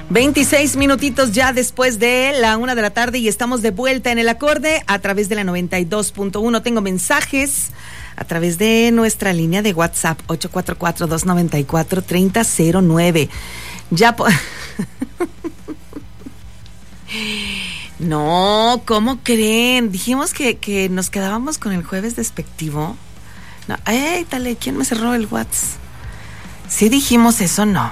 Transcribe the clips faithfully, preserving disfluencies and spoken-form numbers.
veintiséis minutitos ya después de la una de la tarde y estamos de vuelta en el acorde a través de la noventa y dos punto uno. Tengo mensajes a través de nuestra línea de WhatsApp ocho cuatro cuatro, dos nueve cuatro, tres cero cero nueve. Ya po- No, ¿cómo creen? Dijimos que, que nos quedábamos con el jueves despectivo. No, ay, dale, ¿quién me cerró el WhatsApp? Sí dijimos eso, no.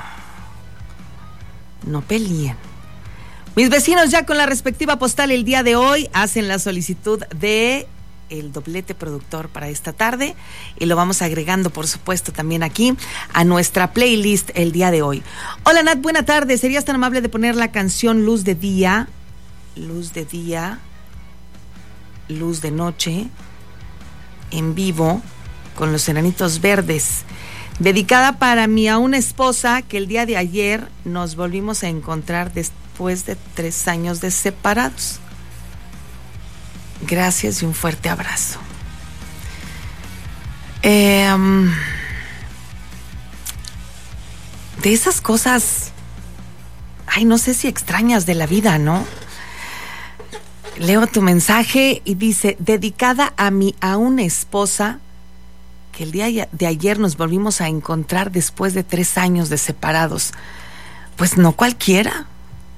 No peleen. Mis vecinos ya con la respectiva postal el día de hoy hacen la solicitud de el doblete productor para esta tarde y lo vamos agregando, por supuesto, también aquí a nuestra playlist el día de hoy. Hola Nat, buena tarde. ¿Serías tan amable de poner la canción Luz de Día, Luz de Día, Luz de Noche en vivo con los Enanitos Verdes? Dedicada para mí a una esposa que el día de ayer nos volvimos a encontrar después de tres años de separados. Gracias y un fuerte abrazo. Eh, um, de esas cosas, ay, no sé si extrañas de la vida, ¿no? Leo tu mensaje y dice, dedicada a mí a una esposa que el día de ayer nos volvimos a encontrar después de tres años de separados. Pues no cualquiera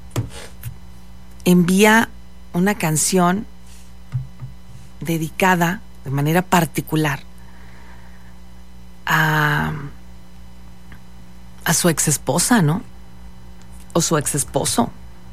envía una canción dedicada de manera particular a, a su ex esposa, ¿no? O su ex esposo.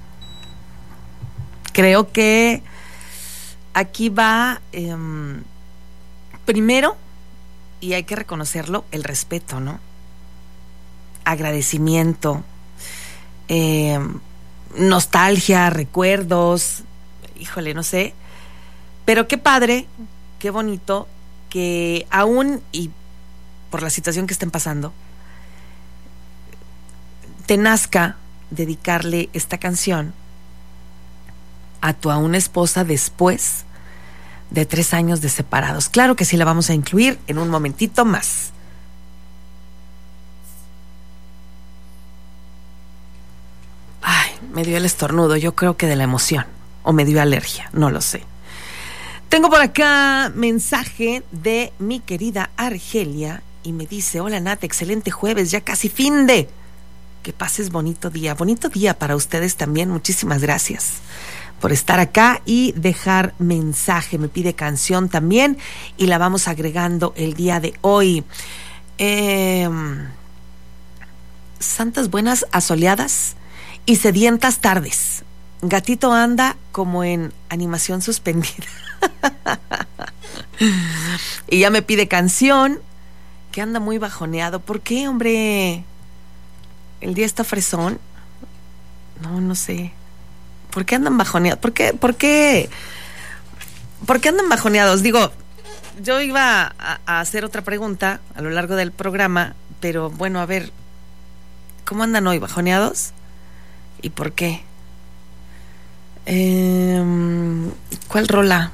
Creo que aquí va eh, primero, y hay que reconocerlo, el respeto, ¿no? Agradecimiento, eh, nostalgia, recuerdos, híjole, no sé. Pero qué padre, qué bonito que aún y por la situación que estén pasando, te nazca dedicarle esta canción a tu aún esposa después de tres años de separados. Claro que sí, la vamos a incluir en un momentito más. Ay, me dio el estornudo, yo creo que de la emoción, o me dio alergia, no lo sé. Tengo por acá mensaje de mi querida Argelia y me dice, hola Nat, excelente jueves, ya casi fin de... Que pases bonito día, bonito día para ustedes también, muchísimas gracias por estar acá y dejar mensaje. Me pide canción también y la vamos agregando el día de hoy. Eh, santas buenas asoleadas y sedientas tardes. Gatito anda como en animación suspendida. Y ya me pide canción, que anda muy bajoneado. ¿Por qué, hombre? ¿El día está fresón? No, no sé. ¿Por qué andan bajoneados? ¿Por qué? ¿Por qué? ¿Por qué andan bajoneados? Digo, yo iba a, a hacer otra pregunta a lo largo del programa, pero bueno, a ver, ¿cómo andan hoy? ¿Bajoneados? ¿Y por qué? Eh, ¿Cuál rola?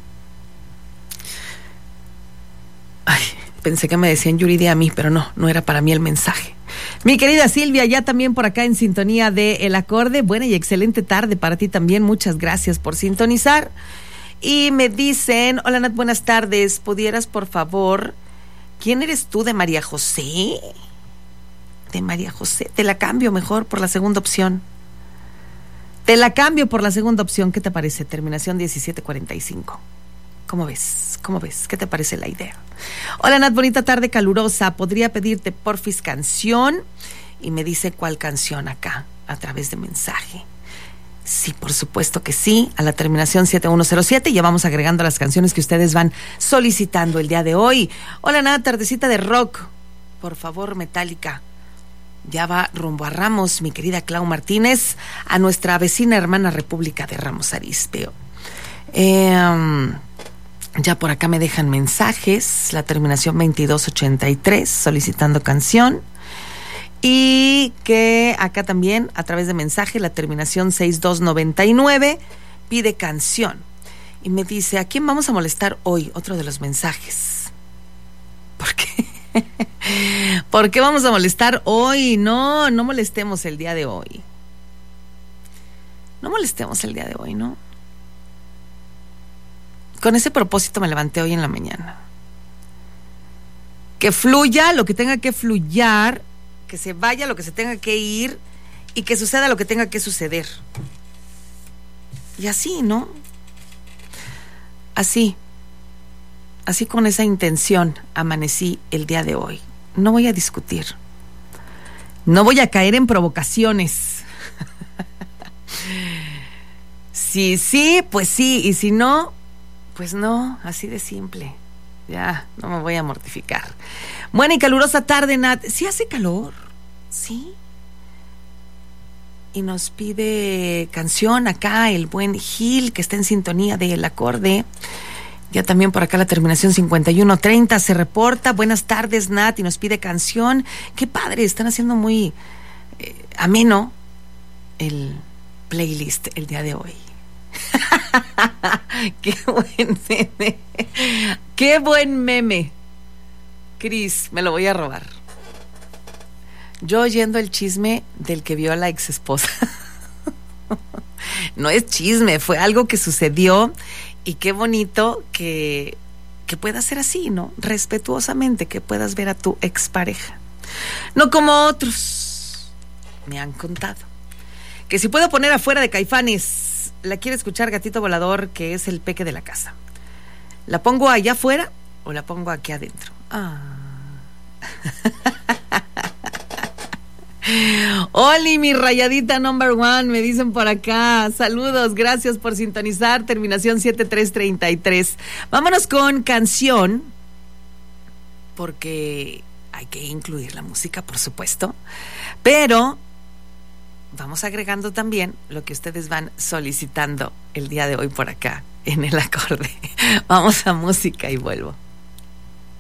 Ay, pensé que me decían Yuridia a mí, pero no, no era para mí el mensaje. Mi querida Silvia, ya también por acá en sintonía de El Acorde. Buena y excelente tarde para ti también. Muchas gracias por sintonizar. Y me dicen, hola Nat, buenas tardes. ¿Pudieras, por favor, quién eres tú de María José? De María José. Te la cambio mejor por la segunda opción. Te la cambio por la segunda opción. ¿Qué te parece? Terminación diecisiete cuarenta y cinco. ¿Cómo ves? ¿Cómo ves? ¿Qué te parece la idea? Hola Nat, bonita tarde calurosa. ¿Podría pedirte porfis canción? Y me dice cuál canción acá, a través de mensaje. Sí, por supuesto que sí, a la terminación siete uno cero siete. Ya vamos agregando las canciones que ustedes van solicitando el día de hoy. Hola Nat, tardecita de rock. Por favor, Metallica. Ya va rumbo a Ramos, mi querida Clau Martínez, a nuestra vecina hermana República de Ramos Arizpe. Eh... Um, Ya por acá me dejan mensajes, la terminación veintidós ochenta y tres, solicitando canción. Y que acá también, a través de mensaje, la terminación sesenta y dos noventa y nueve, pide canción. Y me dice, ¿a quién vamos a molestar hoy? Otro de los mensajes. ¿Por qué? ¿Por qué vamos a molestar hoy? No, no molestemos el día de hoy. no molestemos el día de hoy, ¿no? Con ese propósito me levanté hoy en la mañana. Que fluya lo que tenga que fluyar, que se vaya lo que se tenga que ir y que suceda lo que tenga que suceder. Y así, ¿no? Así, así con esa intención amanecí el día de hoy. No voy a discutir. No voy a caer en provocaciones. Si sí, pues sí, y si no, pues no, así de simple. Ya, no me voy a mortificar. Buena y calurosa tarde, Nat. ¿Sí hace calor? Sí. Y nos pide canción acá el buen Gil, que está en sintonía del acorde. Ya también por acá la terminación cincuenta y uno treinta se reporta. Buenas tardes, Nat, y nos pide canción. Qué padre, están haciendo muy eh, ameno el playlist el día de hoy. Qué buen meme. Qué buen meme. Cris, me lo voy a robar. Yo oyendo el chisme del que vio a la ex esposa. No es chisme, fue algo que sucedió. Y qué bonito que, que puedas ser así, ¿no? Respetuosamente, que puedas ver a tu expareja. No como otros me han contado. Que si puedo poner afuera de Caifanes, la quiere escuchar Gatito Volador, que es el peque de la casa. ¿La pongo allá afuera o la pongo aquí adentro? Ah. Oli, mi rayadita number one, me dicen por acá. Saludos, gracias por sintonizar. Terminación setenta y tres treinta y tres. Vámonos con canción, porque hay que incluir la música, por supuesto. Pero vamos agregando también lo que ustedes van solicitando el día de hoy por acá en el acorde. Vamos a música y vuelvo.